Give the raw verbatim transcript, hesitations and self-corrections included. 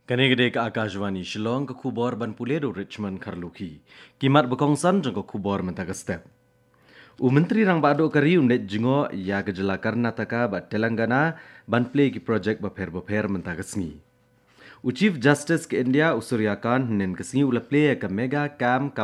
Kani gede ke Akashvani Shillong ke kubor ban puledo Richmond Karluki. Kimat bekongsan jeng ke kubor mentaka step. U menteri rang bado kari undet jengo ya kejela Karnataka ba Telangana ban play ki project ba per per mentaka sengi. U Chief Justice ke India Usurya Khan nen kesengi ula play ke mega cam